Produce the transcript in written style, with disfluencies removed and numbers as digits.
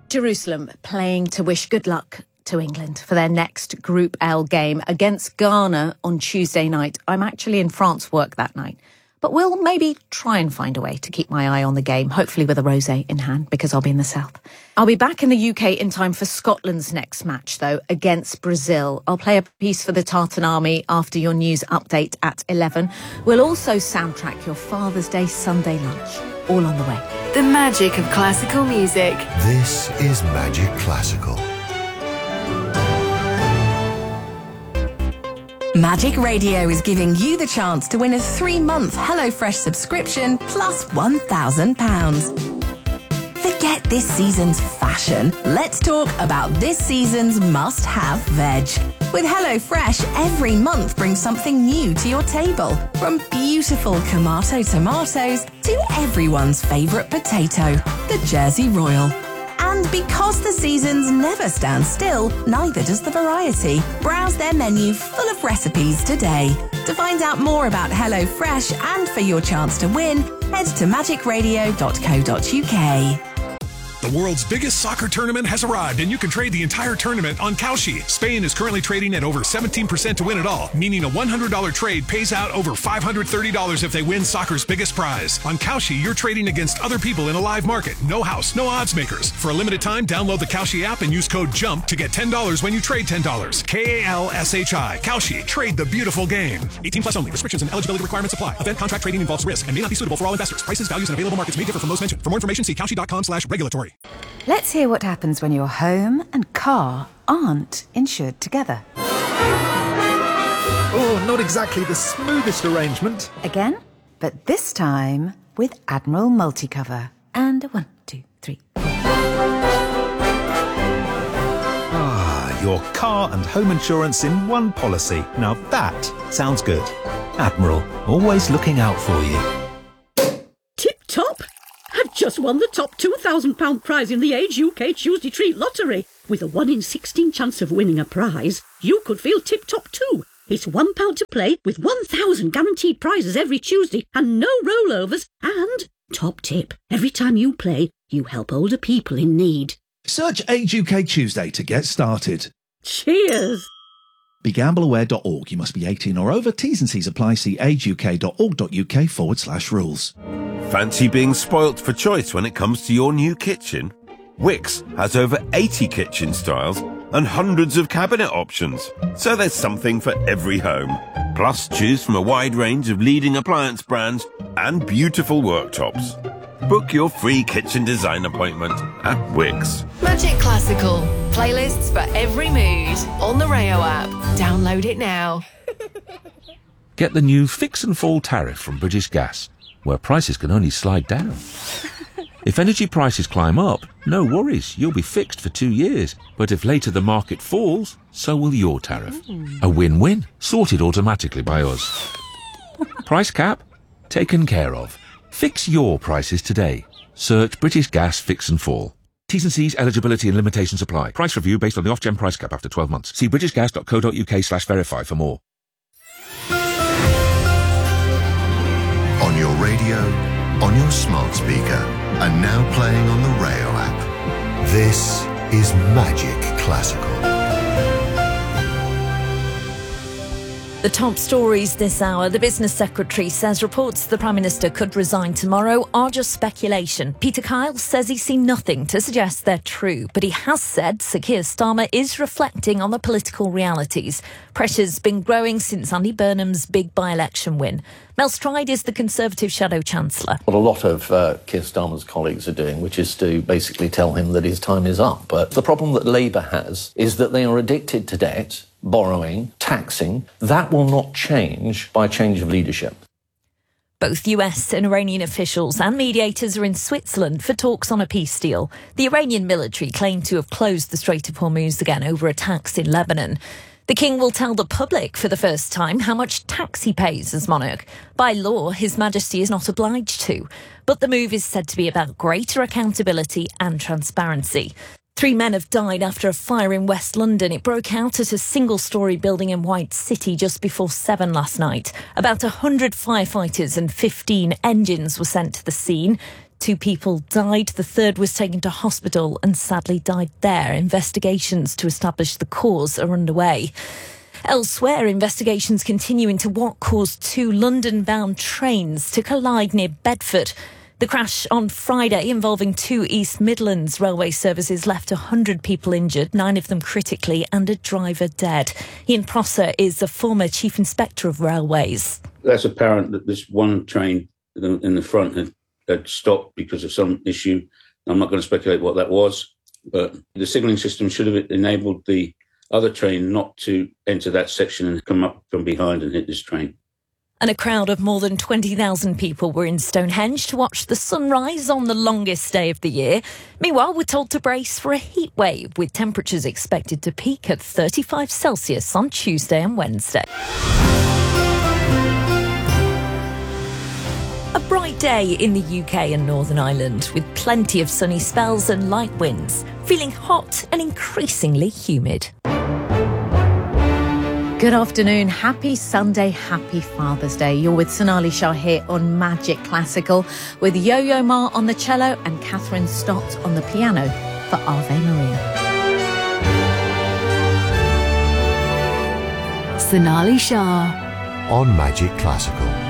Jerusalem playing to wish good luck to England for their next Group L game against Ghana on Tuesday night. I'm actually in France work that night, but we'll maybe try and find a way to keep my eye on the game, hopefully with a rosé in hand, because I'll be in the south. I'll be back in the UK in time for Scotland's next match, though, against Brazil. I'll play a piece for the Tartan Army after your news update at 11. We'll also soundtrack your Father's Day Sunday lunch. All on the way. The magic of classical music. This is Magic Classical. Magic Radio is giving you the chance to win a 3-month HelloFresh subscription plus £1,000. Forget this season's fashion. Let's talk about this season's must-have veg. With HelloFresh, every month brings something new to your table. From beautiful Kamato tomatoes to everyone's favourite potato, the Jersey Royal. And because the seasons never stand still, neither does the variety. Browse their menu full of recipes today. To find out more about HelloFresh and for your chance to win, head to magicradio.co.uk. The world's biggest soccer tournament has arrived, and you can trade the entire tournament on Kalshi. Spain is currently trading at over 17% to win it all, meaning a $100 trade pays out over $530 if they win soccer's biggest prize. On Kalshi, you're trading against other people in a live market. No house, no odds makers. For a limited time, download the Kalshi app and use code JUMP to get $10 when you trade $10. Kalshi. Kalshi. Trade the beautiful game. 18 plus only. Restrictions and eligibility requirements apply. Event contract trading involves risk and may not be suitable for all investors. Prices, values, and available markets may differ from those mentioned. For more information, see kalshi.com/regulatory. Let's hear what happens when your home and car aren't insured together. Oh, not exactly the smoothest arrangement. Again, but this time with Admiral Multicover. And 1, 2, 3, 4. Ah, your car and home insurance in one policy. Now that sounds good. Admiral, always looking out for you. Tip top! I've just won the top £2,000 prize in the Age UK Tuesday Treat Lottery. With a 1 in 16 chance of winning a prize, you could feel tip-top too. It's £1 to play with 1,000 guaranteed prizes every Tuesday and no rollovers. And, top tip, every time you play, you help older people in need. Search Age UK Tuesday to get started. Cheers! BeGambleAware.org. You must be 18 or over. T's and C's apply. See ageuk.org.uk/rules. Fancy being spoilt for choice when it comes to your new kitchen? Wickes has over 80 kitchen styles and hundreds of cabinet options, so there's something for every home. Plus, choose from a wide range of leading appliance brands and beautiful worktops. Book your free kitchen design appointment at Wickes. Magic Classical. Playlists for every mood. On the Rayo app. Download it now. Get the new Fix and Fall tariff from British Gas, where prices can only slide down. If energy prices climb up, no worries, you'll be fixed for 2 years. But if later the market falls, so will your tariff. A win-win, sorted automatically by us. Price cap? Taken care of. Fix your prices today. Search British Gas Fix and Fall. T's and C's, eligibility and limitations apply. Price review based on the off-gen price cap after 12 months. See britishgas.co.uk/verify for more. On your radio, on your smart speaker, and now playing on the Rayo app. This is Magic Classical. The top stories this hour. The Business Secretary says reports the Prime Minister could resign tomorrow are just speculation. Peter Kyle says he's seen nothing to suggest they're true, but he has said Sir Keir Starmer is reflecting on the political realities. Pressure's been growing since Andy Burnham's big by-election win. Mel Stride is the Conservative Shadow Chancellor. What a lot of Keir Starmer's colleagues are doing, which is to basically tell him that his time is up. But the problem that Labour has is that they are addicted to debt, borrowing, taxing. That will not change by change of leadership. Both US and Iranian officials and mediators are in Switzerland for talks on a peace deal. The Iranian military claimed to have closed the Strait of Hormuz again over attacks in Lebanon. The king will tell the public for the first time how much tax he pays as monarch. By law, His Majesty is not obliged to. But the move is said to be about greater accountability and transparency. 3 men have died after a fire in West London. It broke out at a single-storey building in White City just before 7 last night. About 100 firefighters and 15 engines were sent to the scene. 2 people died, the third was taken to hospital and sadly died there. Investigations to establish the cause are underway. Elsewhere, investigations continue into what caused 2 London-bound trains to collide near Bedford. The crash on Friday involving 2 East Midlands railway services left 100 people injured, 9 of them critically, and a driver dead. Ian Prosser is the former Chief Inspector of Railways. That's apparent that this one train in the front had stopped because of some issue. I'm not going to speculate what that was, but the signalling system should have enabled the other train not to enter that section and come up from behind and hit this train. And a crowd of more than 20,000 people were in Stonehenge to watch the sunrise on the longest day of the year. Meanwhile, we're told to brace for a heat wave, with temperatures expected to peak at 35 Celsius on Tuesday and Wednesday. A bright day in the UK and Northern Ireland, with plenty of sunny spells and light winds, feeling hot and increasingly humid. Good afternoon, happy Sunday, happy Father's Day. You're with Sonali Shah here on Magic Classical, with Yo-Yo Ma on the cello and Catherine Stott on the piano for Ave Maria. Sonali Shah on Magic Classical.